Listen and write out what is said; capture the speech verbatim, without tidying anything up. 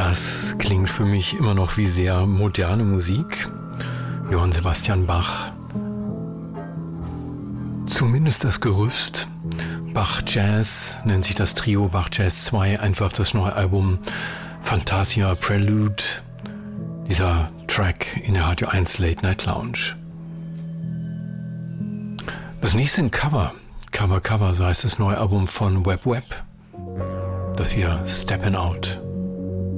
Das klingt für mich immer noch wie sehr moderne Musik. Johann Sebastian Bach. Zumindest das Gerüst. Bach Jazz nennt sich das Trio, Bach Jazz zwei, einfach das neue Album Fantasia Prelude. Dieser Track in der Radio eins Late Night Lounge. Das nächste ein Cover. Cover, Cover, so heißt das neue Album von Web Web. Das hier Steppin' Out.